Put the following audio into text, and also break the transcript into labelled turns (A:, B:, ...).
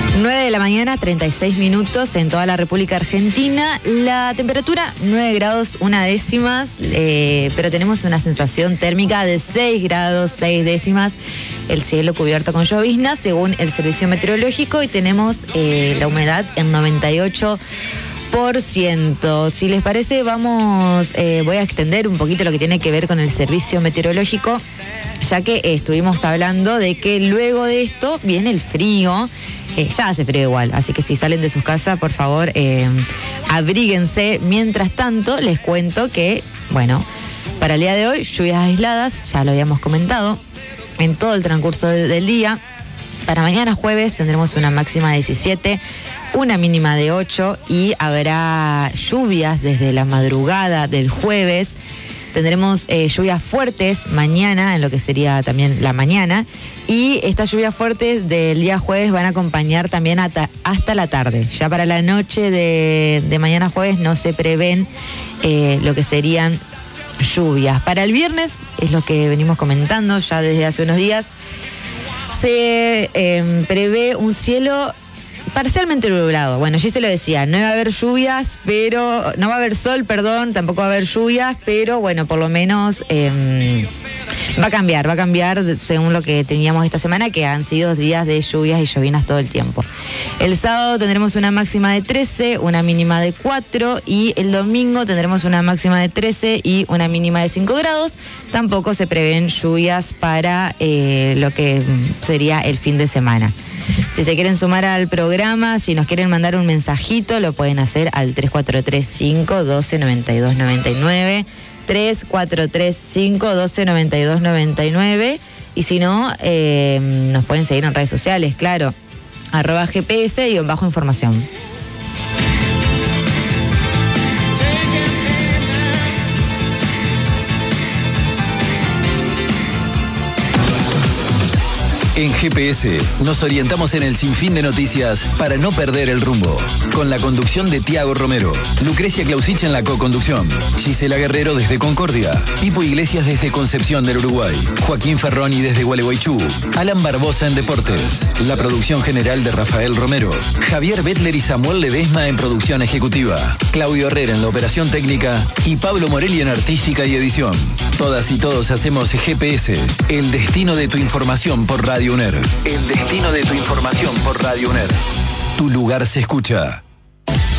A: 9 de la mañana, 36 minutos en toda la República Argentina. La temperatura 9 grados 1 décimas, pero tenemos una sensación térmica de 6 grados 6 décimas. El cielo cubierto con lloviznas según el servicio meteorológico y tenemos la humedad en 98%. Si les parece, voy a extender un poquito lo que tiene que ver con el servicio meteorológico, ya que estuvimos hablando de que luego de esto viene el frío. Ya hace frío igual, así que si salen de sus casas, por favor, abríguense. Mientras tanto, les cuento que, bueno, para el día de hoy, lluvias aisladas, ya lo habíamos comentado, en todo el transcurso del día. Para mañana jueves tendremos una máxima de 17, una mínima de 8 y habrá lluvias desde la madrugada del jueves. Tendremos lluvias fuertes mañana, en lo que sería también la mañana, y estas lluvias fuertes del día jueves van a acompañar también hasta la tarde. Ya para la noche de mañana jueves no se prevén lo que serían lluvias. Para el viernes, es lo que venimos comentando ya desde hace unos días, se prevé un cielo parcialmente nublado. Bueno, yo se lo decía, no va a haber lluvias, pero no va a haber sol, perdón, tampoco va a haber lluvias, pero bueno, por lo menos va a cambiar según lo que teníamos esta semana, que han sido días de lluvias y llovinas todo el tiempo. El sábado tendremos una máxima de 13, una mínima de 4 y el domingo tendremos una máxima de 13 y una mínima de 5 grados. Tampoco se prevén lluvias para lo que sería el fin de semana. Si se quieren sumar al programa, si nos quieren mandar un mensajito, lo pueden hacer al 3435-129299, 3435-129299, y si no, nos pueden seguir en redes sociales, claro, @GPS_información.
B: En GPS nos orientamos en el sinfín de noticias para no perder el rumbo. Con la conducción de Tiago Romero, Lucrecia Clausich en la co-conducción, Gisela Guerrero desde Concordia, Pipo Iglesias desde Concepción del Uruguay, Joaquín Ferroni desde Gualeguaychú, Alan Barbosa en Deportes, la producción general de Rafael Romero, Javier Bettler y Samuel Ledesma en producción ejecutiva, Claudio Herrera en la operación técnica y Pablo Morelli en artística y edición. Todas y todos hacemos GPS, el destino de tu información por Radio UNER. El destino de tu información por Radio UNER. Tu lugar se escucha.